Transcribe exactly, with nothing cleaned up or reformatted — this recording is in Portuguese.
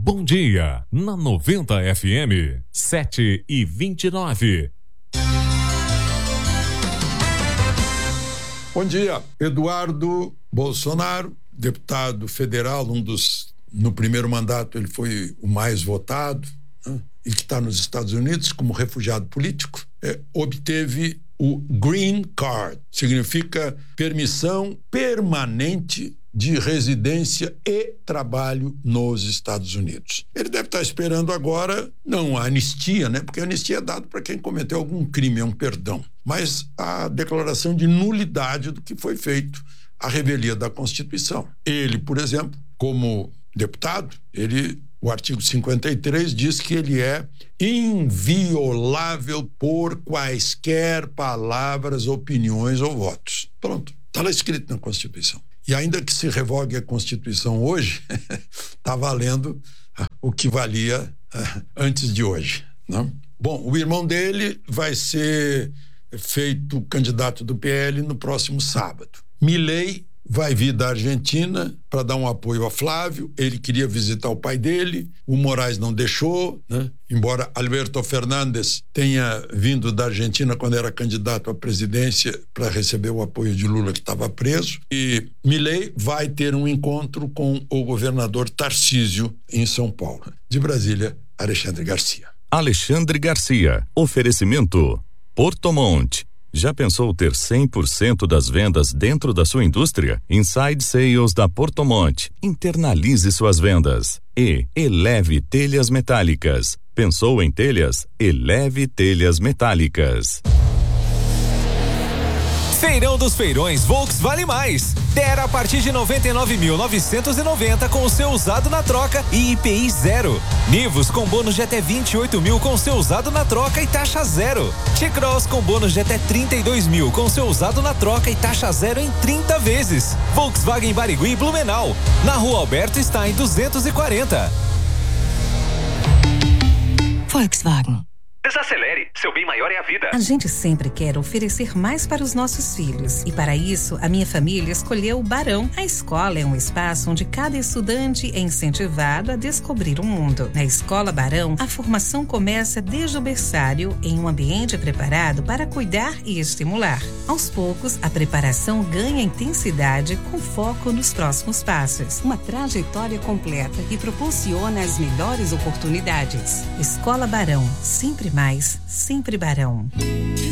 Bom Dia, na noventa F M, sete e vinte e nove. Bom dia. Eduardo Bolsonaro, deputado federal, um dos, no primeiro mandato ele foi o mais votado, né, e que está nos Estados Unidos como refugiado político, é, obteve o Green Card, significa permissão permanente de residência e trabalho nos Estados Unidos. Ele deve estar esperando agora, não a anistia, né? Porque a anistia é dada para quem cometeu algum crime, é um perdão, mas a declaração de nulidade do que foi feito, a revelia da Constituição. Ele, por exemplo, como deputado, ele, o artigo cinquenta e três diz que ele é inviolável por quaisquer palavras, opiniões ou votos. Pronto, está lá escrito na Constituição. E ainda que se revogue a Constituição hoje, está valendo o que valia antes de hoje, não? Bom, o irmão dele vai ser feito candidato do P L no próximo sábado. Milei vai vir da Argentina para dar um apoio a Flávio. Ele queria visitar o pai dele, o Moraes não deixou, né? Embora Alberto Fernandes tenha vindo da Argentina quando era candidato à presidência para receber o apoio de Lula, que estava preso. E Milei vai ter um encontro com o governador Tarcísio em São Paulo. De Brasília, Alexandre Garcia. Alexandre Garcia. Oferecimento Porto Monte. Já pensou ter cem por cento das vendas dentro da sua indústria? Inside Sales da Porto Monte. Internalize suas vendas. E Eleve Telhas Metálicas. Pensou em telhas? Eleve Telhas Metálicas. Feirão dos Feirões Volks Vale Mais. Tera a partir de noventa e nove mil novecentos e noventa com o seu usado na troca e I P I zero. Nivus com bônus de até vinte e oito mil com seu usado na troca e taxa zero. T-Cross com bônus de até trinta e dois mil com seu usado na troca e taxa zero em trinta vezes. Volkswagen Barigui e Blumenau. Na Rua Alberto Stein duzentos e quarenta. Volkswagen. Desacelere, seu bem maior é a vida. A gente sempre quer oferecer mais para os nossos filhos. E para isso, a minha família escolheu o Barão. A escola é um espaço onde cada estudante é incentivado a descobrir o mundo. Na Escola Barão, a formação começa desde o berçário, em um ambiente preparado para cuidar e estimular. Aos poucos, a preparação ganha intensidade com foco nos próximos passos. Uma trajetória completa que proporciona as melhores oportunidades. Escola Barão, sempre mais, sempre Barão.